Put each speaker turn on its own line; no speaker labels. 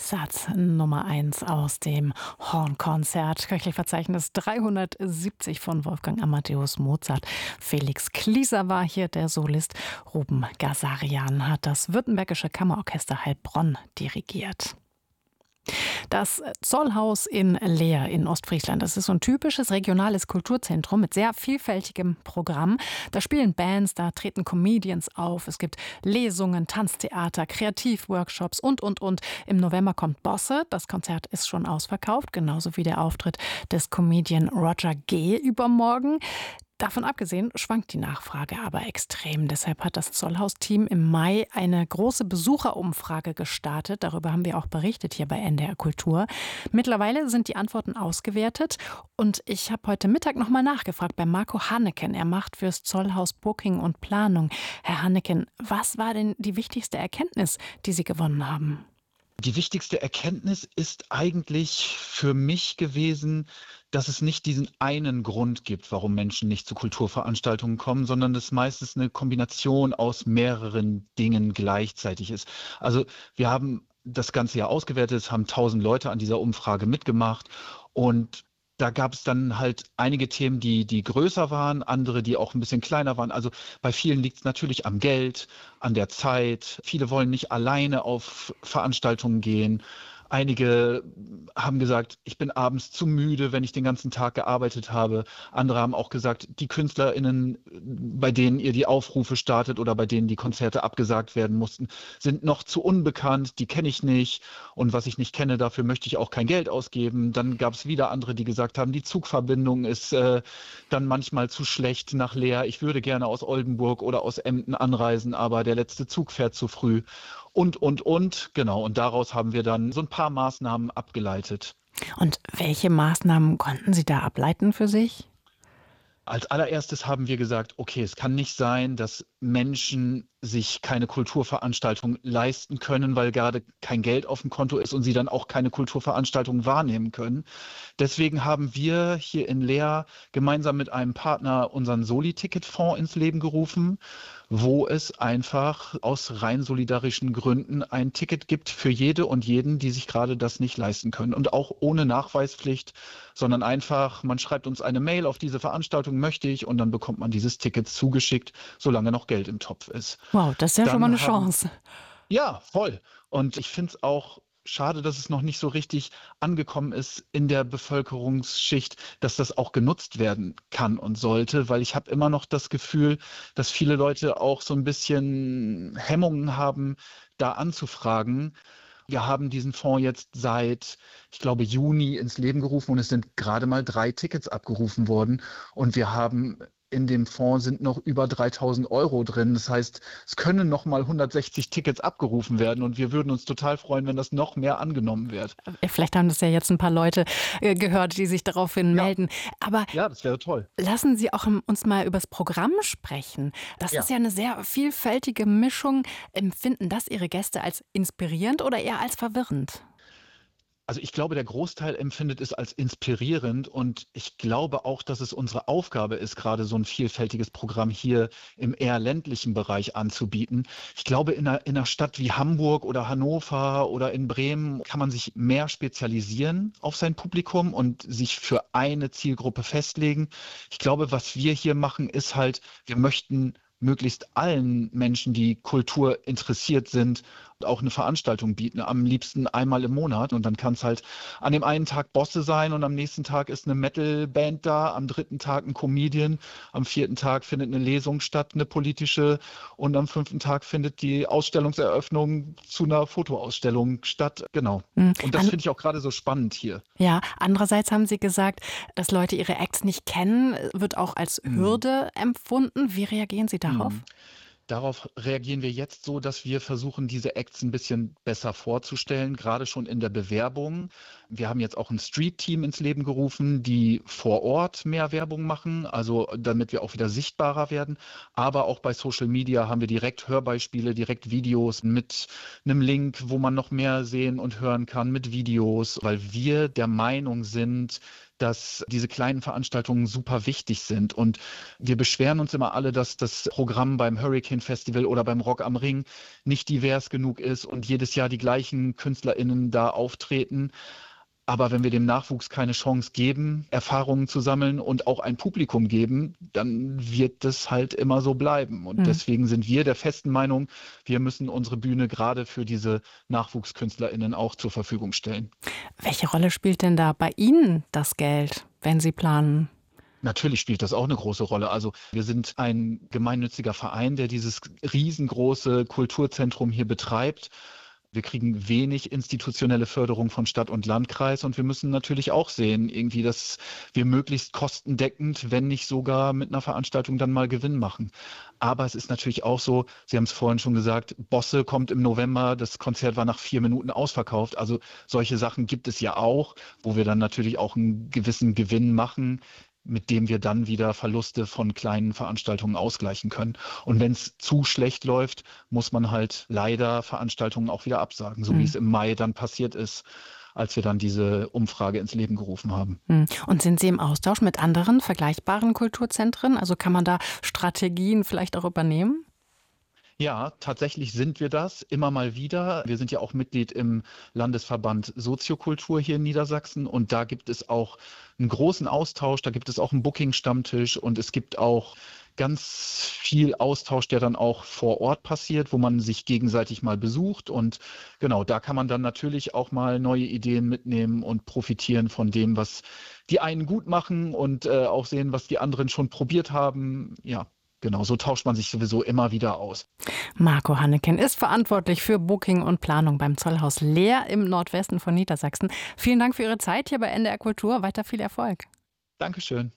Satz Nummer 1 aus dem Hornkonzert, Köchelverzeichnis 370 von Wolfgang Amadeus Mozart. Felix Klieser war hier der Solist. Ruben Gazarian hat das Württembergische Kammerorchester Heilbronn dirigiert. Das Zollhaus in Leer in Ostfriesland, das ist so ein typisches regionales Kulturzentrum mit sehr vielfältigem Programm. Da spielen Bands, da treten Comedians auf, es gibt Lesungen, Tanztheater, Kreativworkshops und. Im November kommt Bosse, das Konzert ist schon ausverkauft, genauso wie der Auftritt des Comedian Roger G. übermorgen. Davon abgesehen schwankt die Nachfrage aber extrem. Deshalb hat das Zollhaus-Team im Mai eine große Besucherumfrage gestartet. Darüber haben wir auch berichtet hier bei NDR Kultur. Mittlerweile sind die Antworten ausgewertet und ich habe heute Mittag nochmal nachgefragt bei Marco Hanneken. Er macht fürs Zollhaus Booking und Planung. Herr Hanneken, was war denn die wichtigste Erkenntnis, die Sie gewonnen haben?
Die wichtigste Erkenntnis ist eigentlich für mich gewesen, dass es nicht diesen einen Grund gibt, warum Menschen nicht zu Kulturveranstaltungen kommen, sondern dass meistens eine Kombination aus mehreren Dingen gleichzeitig ist. Also wir haben das ganze Jahr ausgewertet, es haben 1000 Leute an dieser Umfrage mitgemacht und da gab es dann halt einige Themen, die größer waren, andere, die auch ein bisschen kleiner waren. Also bei vielen liegt es natürlich am Geld, an der Zeit. Viele wollen nicht alleine auf Veranstaltungen gehen. Einige haben gesagt, ich bin abends zu müde, wenn ich den ganzen Tag gearbeitet habe. Andere haben auch gesagt, die KünstlerInnen, bei denen ihr die Aufrufe startet oder bei denen die Konzerte abgesagt werden mussten, sind noch zu unbekannt, die kenne ich nicht. Und was ich nicht kenne, dafür möchte ich auch kein Geld ausgeben. Dann gab es wieder andere, die gesagt haben, die Zugverbindung ist dann manchmal zu schlecht nach Leer. Ich würde gerne aus Oldenburg oder aus Emden anreisen, aber der letzte Zug fährt zu früh. Genau. Und daraus haben wir dann so ein paar Maßnahmen abgeleitet.
Und welche Maßnahmen konnten Sie da ableiten für sich?
Als allererstes haben wir gesagt, okay, es kann nicht sein, dass Menschen sich keine Kulturveranstaltung leisten können, weil gerade kein Geld auf dem Konto ist und sie dann auch keine Kulturveranstaltung wahrnehmen können. Deswegen haben wir hier in Leer gemeinsam mit einem Partner unseren Soli-Ticket-Fonds ins Leben gerufen, wo es einfach aus rein solidarischen Gründen ein Ticket gibt für jede und jeden, die sich gerade das nicht leisten können. Und auch ohne Nachweispflicht, sondern einfach, man schreibt uns eine Mail, auf diese Veranstaltung möchte ich, und dann bekommt man dieses Ticket zugeschickt, solange noch Geld im Topf ist.
Wow, das ist ja schon mal eine Chance.
Ja, voll. Und ich finde es auch schade, dass es noch nicht so richtig angekommen ist in der Bevölkerungsschicht, dass das auch genutzt werden kann und sollte, weil ich habe immer noch das Gefühl, dass viele Leute auch so ein bisschen Hemmungen haben, da anzufragen. Wir haben diesen Fonds jetzt seit, ich glaube, Juni ins Leben gerufen und es sind gerade mal 3 Tickets abgerufen worden und wir haben in dem Fonds sind noch über 3000 Euro drin. Das heißt, es können noch mal 160 Tickets abgerufen werden und wir würden uns total freuen, wenn das noch mehr angenommen wird.
Vielleicht haben das ja jetzt ein paar Leute gehört, die sich daraufhin melden. Aber
Ja, das wäre toll.
lassen Sie auch uns mal über das Programm sprechen. Das
Ja.
ist ja eine sehr vielfältige Mischung. Empfinden das Ihre Gäste als inspirierend oder eher als verwirrend?
Also ich glaube, der Großteil empfindet es als inspirierend und ich glaube auch, dass es unsere Aufgabe ist, gerade so ein vielfältiges Programm hier im eher ländlichen Bereich anzubieten. Ich glaube, in einer Stadt wie Hamburg oder Hannover oder in Bremen kann man sich mehr spezialisieren auf sein Publikum und sich für eine Zielgruppe festlegen. Ich glaube, was wir hier machen, ist halt, wir möchten möglichst allen Menschen, die Kultur interessiert sind, auch eine Veranstaltung bieten, am liebsten einmal im Monat. Und dann kann es halt an dem einen Tag Bosse sein und am nächsten Tag ist eine Metal-Band da, am dritten Tag ein Comedian, am vierten Tag findet eine Lesung statt, eine politische, und am fünften Tag findet die Ausstellungseröffnung zu einer Fotoausstellung statt. Genau. Und das finde ich auch gerade so spannend hier.
Ja, andererseits haben Sie gesagt, dass Leute ihre Acts nicht kennen, wird auch als Hürde empfunden. Wie reagieren Sie darauf?
Darauf reagieren wir jetzt so, dass wir versuchen, diese Acts ein bisschen besser vorzustellen, gerade schon in der Bewerbung. Wir haben jetzt auch ein Street-Team ins Leben gerufen, die vor Ort mehr Werbung machen, also damit wir auch wieder sichtbarer werden. Aber auch bei Social Media haben wir direkt Hörbeispiele, direkt Videos mit einem Link, wo man noch mehr sehen und hören kann, mit Videos, weil wir der Meinung sind, dass diese kleinen Veranstaltungen super wichtig sind. Und wir beschweren uns immer alle, dass das Programm beim Hurricane Festival oder beim Rock am Ring nicht divers genug ist und jedes Jahr die gleichen KünstlerInnen da auftreten. Aber wenn wir dem Nachwuchs keine Chance geben, Erfahrungen zu sammeln und auch ein Publikum geben, dann wird das halt immer so bleiben. Und deswegen sind wir der festen Meinung, wir müssen unsere Bühne gerade für diese NachwuchskünstlerInnen auch zur Verfügung stellen.
Welche Rolle spielt denn da bei Ihnen das Geld, wenn Sie planen?
Natürlich spielt das auch eine große Rolle. Also wir sind ein gemeinnütziger Verein, der dieses riesengroße Kulturzentrum hier betreibt. Wir kriegen wenig institutionelle Förderung von Stadt und Landkreis und wir müssen natürlich auch sehen, irgendwie, dass wir möglichst kostendeckend, wenn nicht sogar mit einer Veranstaltung dann mal Gewinn machen. Aber es ist natürlich auch so, Sie haben es vorhin schon gesagt, Bosse kommt im November, das Konzert war nach 4 Minuten ausverkauft. Also solche Sachen gibt es ja auch, wo wir dann natürlich auch einen gewissen Gewinn machen, mit dem wir dann wieder Verluste von kleinen Veranstaltungen ausgleichen können. Und wenn es zu schlecht läuft, muss man halt leider Veranstaltungen auch wieder absagen, so wie es im Mai dann passiert ist, als wir dann diese Umfrage ins Leben gerufen haben.
Und sind Sie im Austausch mit anderen vergleichbaren Kulturzentren? Also kann man da Strategien vielleicht auch übernehmen?
Ja, tatsächlich sind wir das immer mal wieder. Wir sind ja auch Mitglied im Landesverband Soziokultur hier in Niedersachsen und da gibt es auch einen großen Austausch, da gibt es auch einen Booking-Stammtisch und es gibt auch ganz viel Austausch, der dann auch vor Ort passiert, wo man sich gegenseitig mal besucht und genau, da kann man dann natürlich auch mal neue Ideen mitnehmen und profitieren von dem, was die einen gut machen und auch sehen, was die anderen schon probiert haben. Ja. Genau, so tauscht man sich sowieso immer wieder aus.
Marco Hanneken ist verantwortlich für Booking und Planung beim Zollhaus Leer im Nordwesten von Niedersachsen. Vielen Dank für Ihre Zeit hier bei NDR Kultur. Weiter viel Erfolg.
Dankeschön.